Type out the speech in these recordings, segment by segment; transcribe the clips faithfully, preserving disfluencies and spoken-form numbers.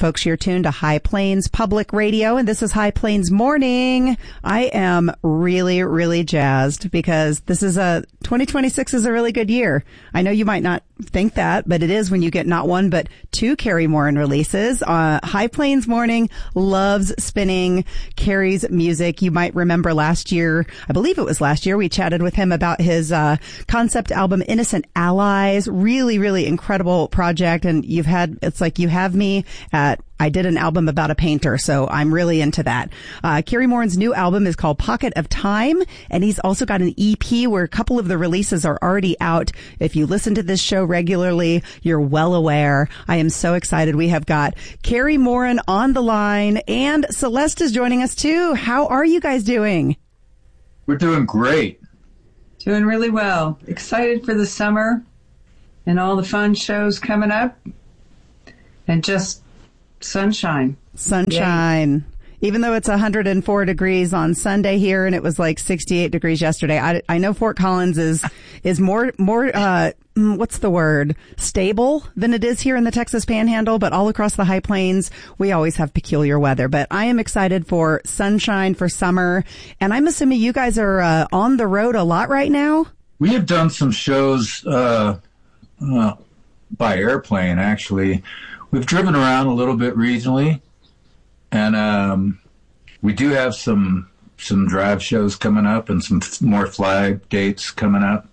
Folks, you're tuned to High Plains Public Radio, and this is High Plains Morning. I am really, really jazzed because this is a twenty twenty-six is a really good year. I know you might not think that, but it is when you get not one but two Carrie Morin releases. Uh, High Plains Morning loves spinning Carrie's music. You might remember last year, I believe it was last year, we chatted with him about his uh, concept album Innocent Allies. Really, really incredible project, and you've had it's like you have me at I did an album about a painter, so I'm really into that. Uh, Carrie Morin's new album is called Pocket of Time, and he's also got an E P where a couple of the releases are already out. If you listen to this show regularly, you're well aware. I am so excited. We have got Carrie Morin on the line, and Celeste is joining us too. How are you guys doing? We're doing great. Doing really well. Excited for the summer and all the fun shows coming up, and just sunshine. Sunshine. Yay. Even though it's one hundred four degrees on Sunday here and it was like sixty-eight degrees yesterday. I, I know Fort Collins is, is more, more, uh, what's the word? Stable than it is here in the Texas Panhandle, but all across the High Plains, we always have peculiar weather. But I am excited for sunshine, for summer. And I'm assuming you guys are, uh, on the road a lot right now? We have done some shows, uh, uh by airplane, actually. We've driven around a little bit regionally, and um, we do have some some drive shows coming up and some f- more fly dates coming up.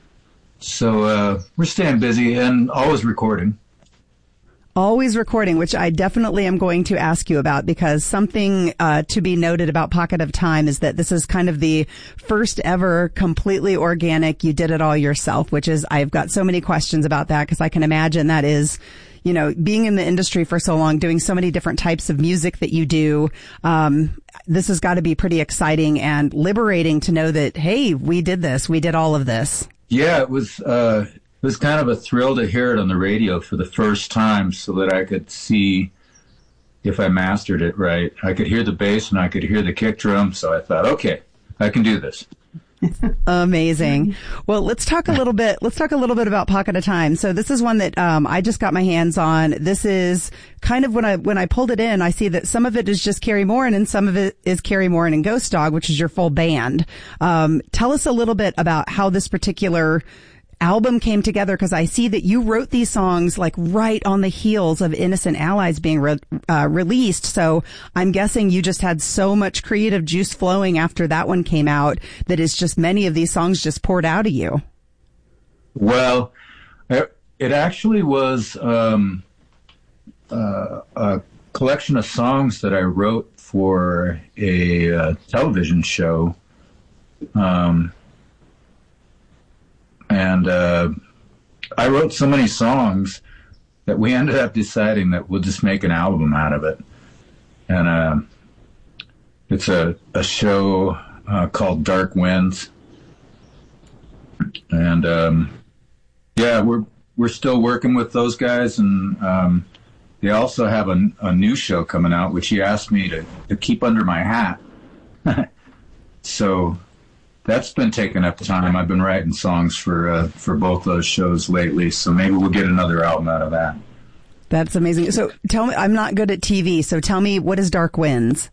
So uh, we're staying busy and always recording. Always recording, which I definitely am going to ask you about, because something uh, to be noted about Pocket of Time is that this is kind of the first ever completely organic, you did it all yourself, which is, I've got so many questions about that because I can imagine that is, you know, being in the industry for so long, doing so many different types of music that you do. Um, this has got to be pretty exciting and liberating to know that, hey, we did this. We did all of this. Yeah, it was, uh, it was kind of a thrill to hear it on the radio for the first time so that I could see if I mastered it right. I could hear the bass and I could hear the kick drum. So I thought, okay, I can do this. Amazing. Well, let's talk a little bit, let's talk a little bit about Pocket of Time. So this is one that, um, I just got my hands on. This is kind of when I, when I pulled it in, I see that some of it is just Carrie Morin and some of it is Carrie Morin and Ghost Dog, which is your full band. Um, tell us a little bit about how this particular album came together, because I see that you wrote these songs like right on the heels of Innocent Allies being re- uh, released. So I'm guessing you just had so much creative juice flowing after that one came out that it's just many of these songs just poured out of you. Well, it, it actually was um, uh, a collection of songs that I wrote for a uh, television show. Um, And uh, I wrote so many songs that we ended up deciding that we'll just make an album out of it. And uh, it's a, a show uh, called Dark Winds. And um, yeah, we're we're still working with those guys, and um, they also have a, a new show coming out, which he asked me to, to keep under my hat. So that's been taking up time. I've been writing songs for uh, for both those shows lately, so maybe we'll get another album out of that. That's amazing. So tell me, I'm not good at T V, so tell me, what is Dark Winds?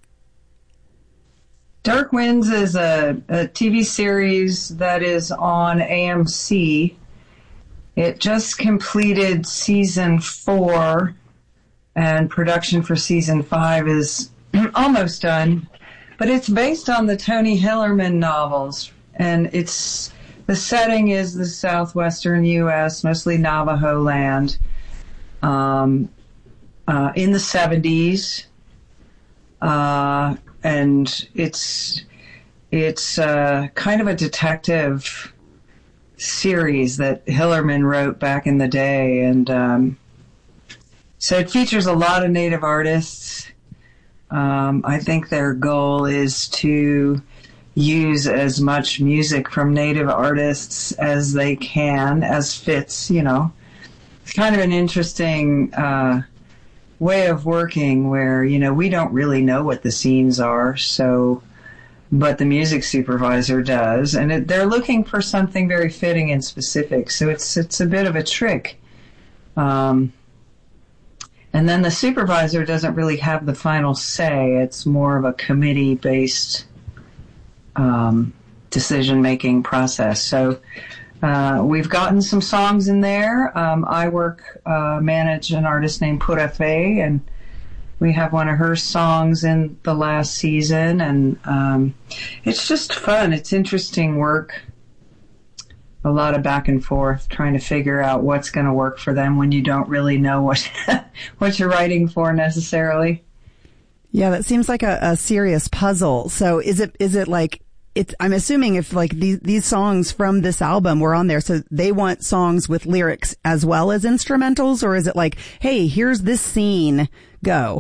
Dark Winds is a, a T V series that is on A M C. It just completed season four, and production for season five is almost done. But it's based on the Tony Hillerman novels, and it's the setting is the southwestern U S, mostly Navajo land, um, uh, in the seventies, uh, and it's it's uh, kind of a detective series that Hillerman wrote back in the day, and um, so it features a lot of Native artists. Um, I think their goal is to use as much music from Native artists as they can, as fits, you know. It's kind of an interesting uh, way of working where, you know, we don't really know what the scenes are, so, but the music supervisor does, and it, they're looking for something very fitting and specific, so it's it's a bit of a trick. Um And then the supervisor doesn't really have the final say. It's more of a committee-based um, decision-making process. So uh, we've gotten some songs in there. Um, I work, uh, manage an artist named Pura Fe, and we have one of her songs in the last season. And um, it's just fun. It's interesting work. A lot of back and forth, trying to figure out what's going to work for them when you don't really know what what you're writing for necessarily. Yeah, that seems like a, a serious puzzle. So is it is it like it's? I'm assuming if like these these songs from this album were on there, so they want songs with lyrics as well as instrumentals, or is it like, hey, here's this scene, go?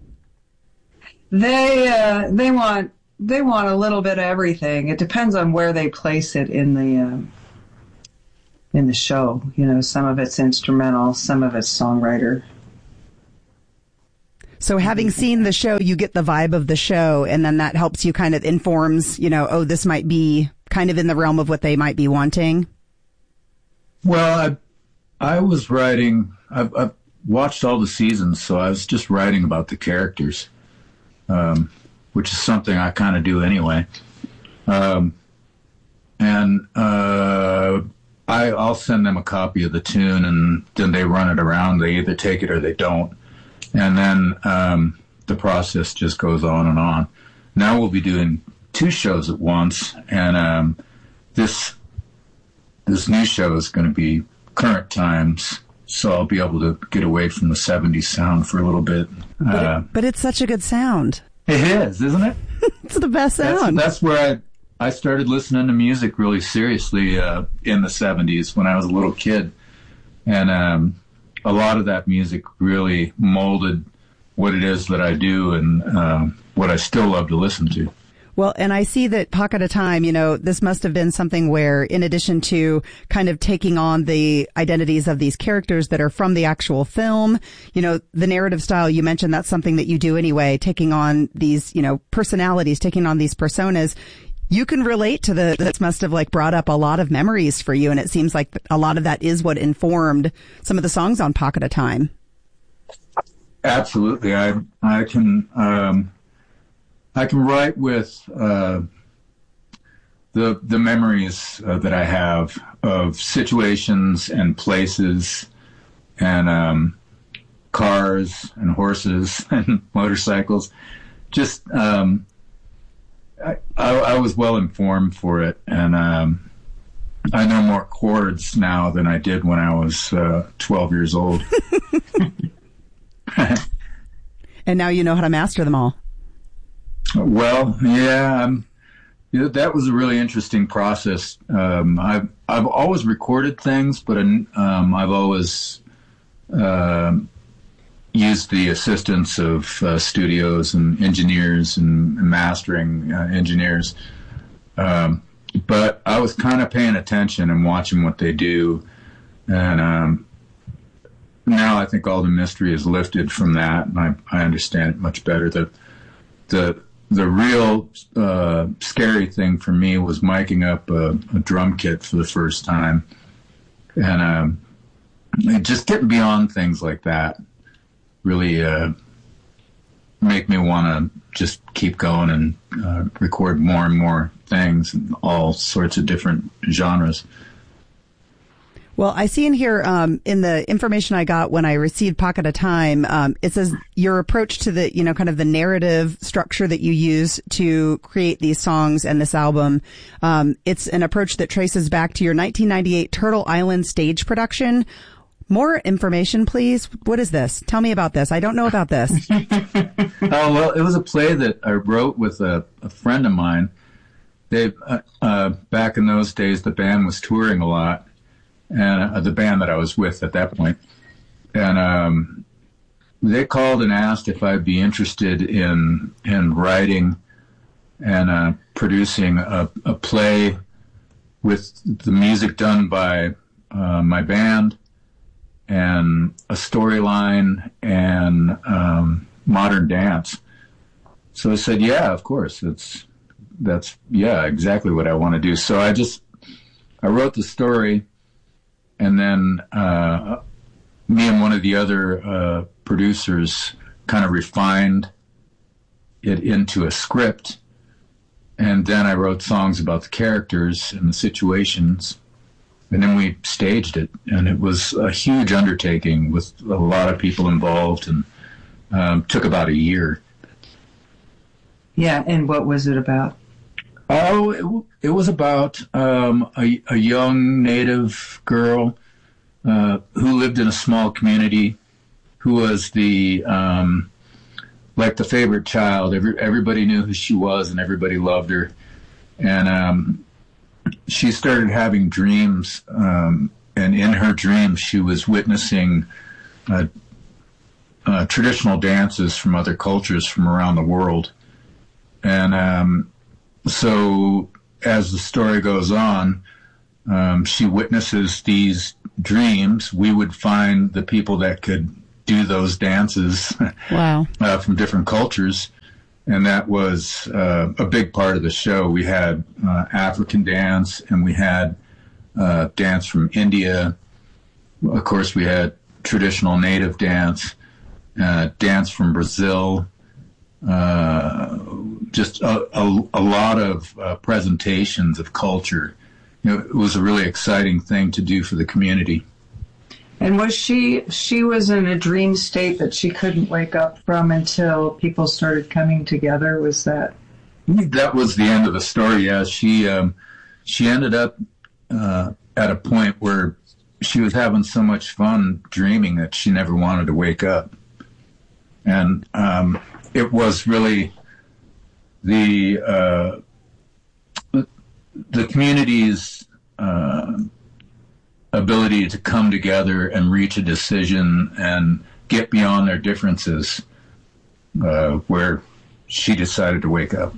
They uh, they want they want a little bit of everything. It depends on where they place it in the. Um, in the show. You know, some of it's instrumental, some of it's songwriter. So having seen the show, you get the vibe of the show, and then that helps you kind of informs, you know, oh, this might be kind of in the realm of what they might be wanting. Well, I, I was writing, I've, I've watched all the seasons, so I was just writing about the characters, um, which is something I kind of do anyway. Um, and, uh, I, I'll send them a copy of the tune, and then they run it around. They either take it or they don't. And then um, the process just goes on and on. Now we'll be doing two shows at once, and um, this this new show is going to be current times, so I'll be able to get away from the seventies sound for a little bit. But, uh, it, but it's such a good sound. It is, isn't it? It's the best sound. That's, that's where I... I started listening to music really seriously uh, in the seventies when I was a little kid. And um, a lot of that music really molded what it is that I do and um, what I still love to listen to. Well, and I see that Pocket of Time, you know, this must have been something where, in addition to kind of taking on the identities of these characters that are from the actual film, you know, the narrative style, you mentioned that's something that you do anyway, taking on these, you know, personalities, taking on these personas. You can relate to the, this must have like brought up a lot of memories for you. And it seems like a lot of that is what informed some of the songs on Pocket of Time. Absolutely. I, I can, um, I can write with, uh, the, the memories uh, that I have of situations and places and, um, cars and horses and motorcycles. Just, um, I, I, I was well informed for it, and um, I know more chords now than I did when I was uh, twelve years old. And now you know how to master them all. Well, yeah, um, yeah, that was a really interesting process. Um, I've I've always recorded things, but um, I've always uh, used the assistance of uh, studios and engineers and mastering uh, engineers. Um, but I was kind of paying attention and watching what they do. And um, now I think all the mystery is lifted from that, and I, I understand it much better. The, the, the real uh, scary thing for me was miking up a, a drum kit for the first time. And um, just getting beyond things like that really uh, make me want to just keep going and uh, record more and more things in all sorts of different genres. Well, I see in here um, in the information I got when I received Pocket of Time, um, it says your approach to the, you know, kind of the narrative structure that you use to create these songs and this album. Um, it's an approach that traces back to your nineteen ninety-eight Turtle Island stage production. More information, please. What is this? Tell me about this. I don't know about this. Oh, well, it was a play that I wrote with a, a friend of mine. They, uh, uh, back in those days, the band was touring a lot, and uh, the band that I was with at that point. And um, they called and asked if I'd be interested in in writing and uh, producing a, a play with the music done by uh, my band, and a storyline and um, modern dance. So I said, yeah, of course. It's that's yeah, exactly what I want to do. So I just I wrote the story, and then uh, me and one of the other uh, producers kind of refined it into a script. And then I wrote songs about the characters and the situations. And then we staged it. And it was a huge undertaking with a lot of people involved, and um, took about a year. Yeah, and what was it about? Oh, it, it was about um, a, a young Native girl uh, who lived in a small community, who was the um, like the favorite child. Every, everybody knew who she was, and everybody loved her. And um, she started having dreams, um, and in her dreams, she was witnessing uh, uh, traditional dances from other cultures from around the world. And um, so as the story goes on, um, she witnesses these dreams. We would find the people that could do those dances. Wow. uh, from different cultures. And that was uh, a big part of the show. We had uh, African dance, and we had uh, dance from India. Of course, we had traditional native dance, uh, dance from Brazil, uh, just a, a, a lot of uh, presentations of culture. You know, it was a really exciting thing to do for the community. And was she, she was in a dream state that she couldn't wake up from until people started coming together? Was that? That was the end of the story, yeah. She, um, she ended up uh, at a point where she was having so much fun dreaming that she never wanted to wake up. And um, it was really the, uh, the community's uh, ability to come together and reach a decision and get beyond their differences, uh, where she decided to wake up.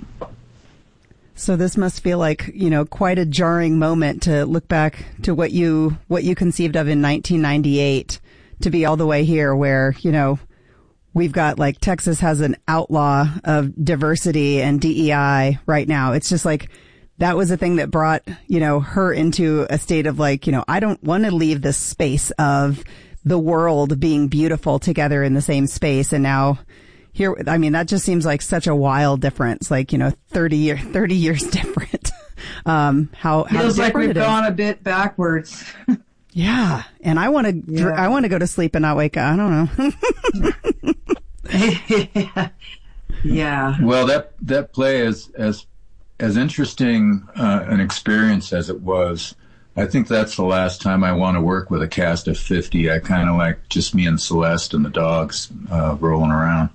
So this must feel like, you know, quite a jarring moment to look back to what you what you conceived of in nineteen ninety-eight to be all the way here where, you know, we've got like Texas has an outlaw of diversity and D E I right now. It's just like that was a thing that brought, you know, her into a state of like, you know, I don't want to leave this space of the world being beautiful together in the same space. And now here, I mean, that just seems like such a wild difference, like, you know, thirty year, thirty years different. um, how, how feels like we've it is. gone a bit backwards. Yeah. And I want to, Yeah. I want to go to sleep and not wake up. I don't know. yeah. yeah. Well, that, that play is as, as interesting uh, an experience as it was, I think that's the last time I want to work with a cast of fifty. I kind of like just me and Celeste and the dogs uh, rolling around.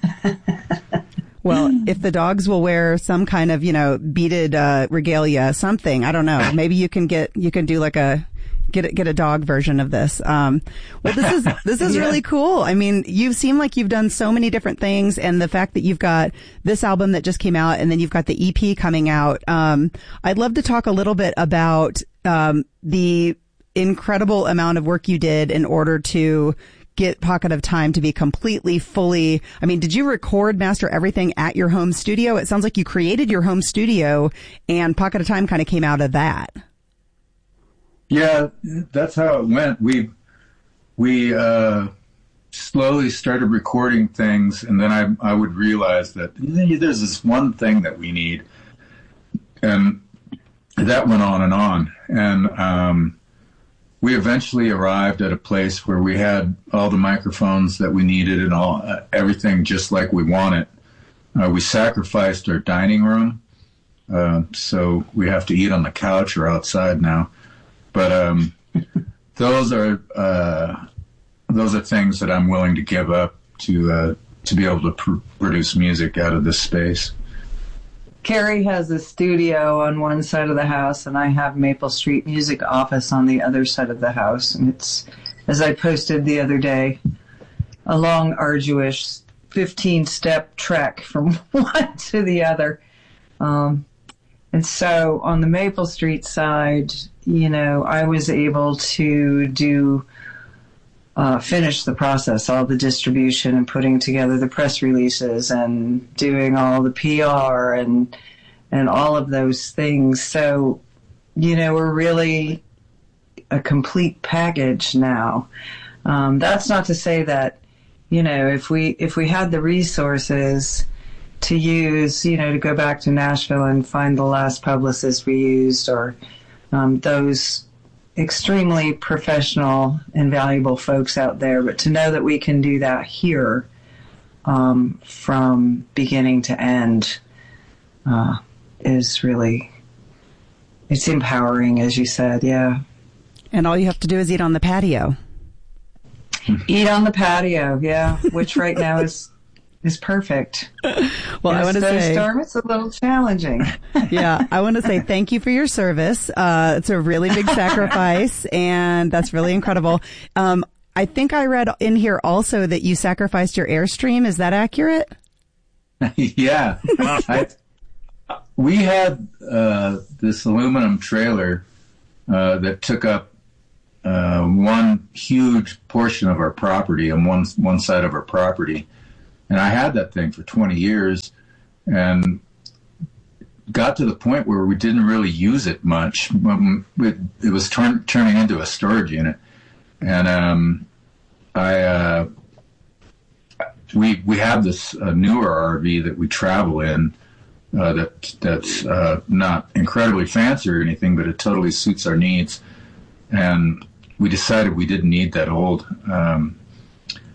Well, if the dogs will wear some kind of, you know, beaded uh, regalia, something, I don't know. Maybe you can get, you can do like a, get a, get a dog version of this. Um, well, this is, this is yeah. really cool. I mean, you seem like you've done so many different things, and the fact that you've got this album that just came out and then you've got the E P coming out. Um, I'd love to talk a little bit about, um, the incredible amount of work you did in order to get Pocket of Time to be completely, fully, I mean, did you record, master everything at your home studio? It sounds like you created your home studio and Pocket of Time kind of came out of that. Yeah, that's how it went. We we uh, slowly started recording things, and then I I would realize that there's this one thing that we need, and that went on and on. And um, we eventually arrived at a place where we had all the microphones that we needed and all uh, everything just like we want it. Uh, we sacrificed our dining room, uh, so we have to eat on the couch or outside now. But um, those are uh, those are things that I'm willing to give up to uh, to be able to pr- produce music out of this space. Carrie has a studio on one side of the house, and I have Maple Street Music Office on the other side of the house. And it's, as I posted the other day, a long, arduous fifteen-step trek from one to the other. Um, and so on the Maple Street side, you know, I was able to do, uh, finish the process, all the distribution and putting together the press releases and doing all the P R and, and all of those things. So, you know, we're really a complete package now. Um, that's not to say that you know, if we if we had the resources to use, you know, to go back to Nashville and find the last publicist we used, or um, those extremely professional and valuable folks out there, but to know that we can do that here um, from beginning to end uh, is really, it's empowering, as you said, yeah. And all you have to do is eat on the patio. Eat on the patio, yeah, which right now is is perfect. Well, I want to say, Storm, it's a little challenging. Yeah, I want to say thank you for your service. Uh, it's a really big sacrifice, and that's really incredible. Um, I think I read in here also that you sacrificed your Airstream. Is that accurate? Yeah. I, we had uh, this aluminum trailer uh, that took up uh, one huge portion of our property on one one side of our property. And I had that thing for twenty years and got to the point where we didn't really use it much. It, it was turn, turning into a storage unit. And um, I uh, we we have this uh, newer R V that we travel in uh, that that's uh, not incredibly fancy or anything, but it totally suits our needs. And we decided we didn't need that old um,